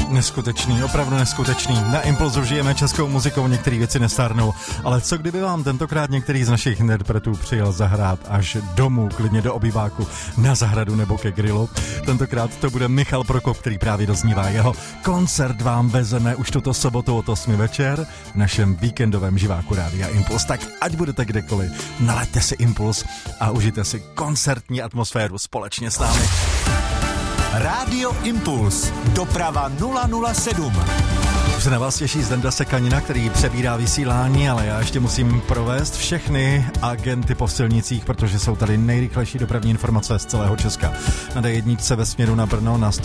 Neskutečný, opravdu neskutečný. Na Impulzu žijeme českou muzikou, některé věci nestárnou, ale co kdyby vám tentokrát některý z našich interpretů přijel zahrát až domů, klidně do obýváku, na zahradu nebo ke grilu. Tentokrát to bude Michal Prokop, který právě doznívá. Jeho koncert vám vezeme už tuto sobotu od 8 večer v našem víkendovém živáku Rádia Impuls. Tak ať budete kdekoliv, nalaďte si Impuls a užijte si koncertní atmosféru společně s námi. Rádio Impuls. Doprava 007. Už se na vás těší Zdenda Sekanina, který přebírá vysílání, ale já ještě musím provést všechny agenty po silnicích, protože jsou tady nejrychlejší dopravní informace z celého Česka. Na D1 ve směru na Brno na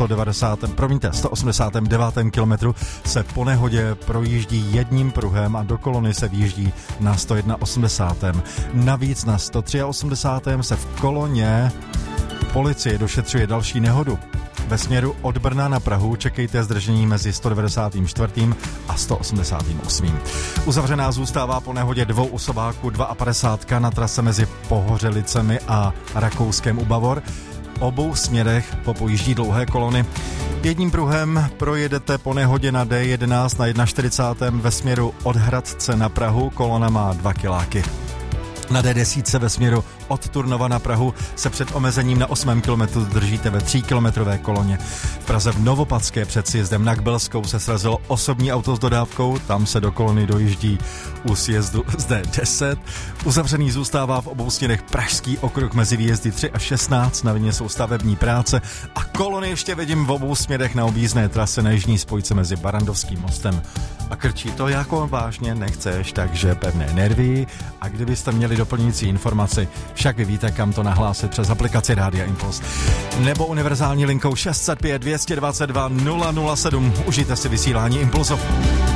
189. kilometru se po nehodě projíždí jedním pruhem a do kolony se vjíždí na 181. Navíc na 183. se v koloně policie došetřuje další nehodu. Ve směru od Brna na Prahu čekejte zdržení mezi 194. a 188. Uzavřená zůstává po nehodě dvou osobáků 52 na trase mezi Pohořelicemi a Rakouskem u Bavor. Obou směrech popojíždí dlouhé kolony. Jedním pruhem projedete po nehodě na D11 na 41. ve směru od Hradce na Prahu, kolona má 2 kiláky. Na D10 ve směru od Turnova na Prahu se před omezením na 8. kilometru držíte ve 3kilometrové koloně. V Praze v Novopadské před sjezdem na Kbelskou se srazilo osobní auto s dodávkou, tam se do kolony dojíždí u sjezdu z D10. Uzavřený zůstává v obou směrech Pražský okruh mezi výjezdy 3 a 16, na vině jsou stavební práce a kolony ještě vidím v obou směrech na objízdné trase na jižní spojce mezi Barandovským mostem a Krčí. To jako vážně nechceš, takže pevné nervy a kdybyste měli doplňující informaci, však vy víte, kam to nahlásit přes aplikaci Rádia Impuls nebo univerzální linkou 605 222 007. Užijte si vysílání Impulsu.